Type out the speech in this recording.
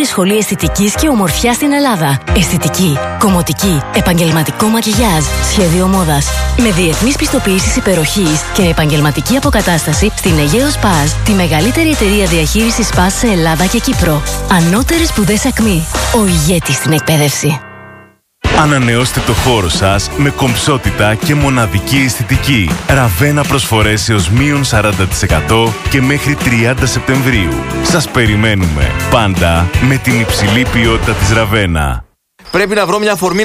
σχολή αισθητικής και ομορφιάς στην Ελλάδα. Αισθητική, κομμωτική, επαγγελματικό μακιγιάζ, σχέδιο μόδας. Με διεθνείς πιστοποιήσεις υπεροχής και επαγγελματική αποκατάσταση στην Αιγαίο Σπας, τη μεγαλύτερη εταιρεία διαχείρισης σπας σε Ελλάδα και Κύπρο. Ανώτερες σπουδές ΑΚΜΗ. Ο ηγέτης στην εκπαίδευση. Ανανεώστε το χώρο σας με κομψότητα και μοναδική αισθητική. Ραβένα προσφορές έως μείον 40% και μέχρι 30 Σεπτεμβρίου. Σας περιμένουμε πάντα με την υψηλή ποιότητα της Ραβένα. Πρέπει να βρω μια αφορμή